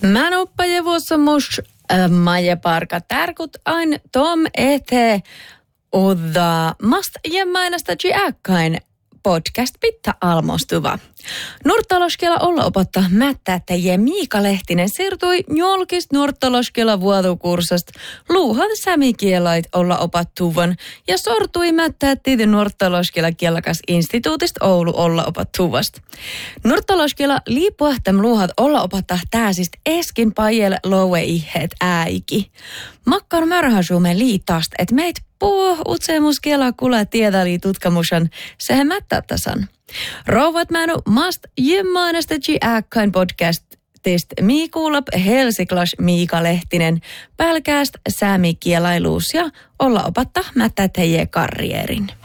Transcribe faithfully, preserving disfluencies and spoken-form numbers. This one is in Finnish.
Mä nuppaje vuossa mus maja parka tärkut ain tom ete udda mast jemmainasta jiäkkain podcast pitta almostuva. Nurttaloskela olla opatta mättättäjä Miika Lehtinen siirtui julkist nurttaloskela vuotukursast luuhan sämikielait olla opattuvan ja sortui mättättäjä nurttaloskela kielakas instituutista Oulu olla opattuvast. Nurttaloskela liipuahtam luuhat olla opatta tääsist eskin pajel loue iheet äiki. Makkar mörhasuume liitast, et meit puh utsemus kiela kula tiedali tutkamusan sehän mättättäsan. Rouvat mänu mast jemmaanasta jiäkkain podcastist Miikuulap Helsiklas Miika Lehtinen pälkääst säämikielailuus ja olla opatta mättätäjä karrierin.